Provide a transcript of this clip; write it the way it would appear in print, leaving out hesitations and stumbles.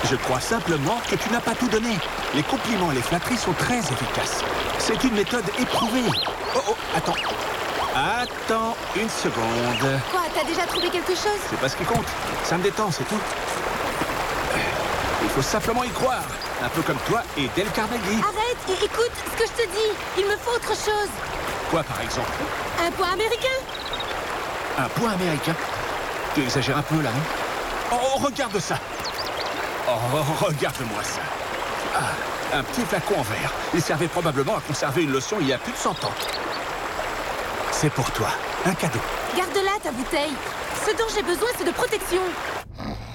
Je crois simplement que tu n'as pas tout donné. Les compliments et les flatteries sont très efficaces. C'est une méthode éprouvée. Oh, oh, attends. Attends une seconde. Quoi, t'as déjà trouvé quelque chose? C'est pas ce qui compte. Ça me détend, c'est tout. Il faut simplement y croire. Un peu comme toi et Dale Carnegie. Arrête, écoute ce que je te dis. Il me faut autre chose. Quoi, par exemple? Un point américain? Un point américain? Tu exagères un peu, là, non? Oh, regarde ça. Oh, regarde-moi ça. Ah, un petit flacon en verre. Il servait probablement à conserver une lotion il y a plus de 100 ans. C'est pour toi. Un cadeau. Garde-la, ta bouteille. Ce dont j'ai besoin, c'est de protection.